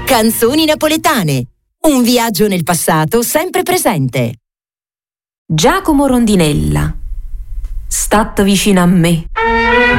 Canzoni napoletane. Un viaggio nel passato sempre presente. Giacomo Rondinella. Stat vicino a me.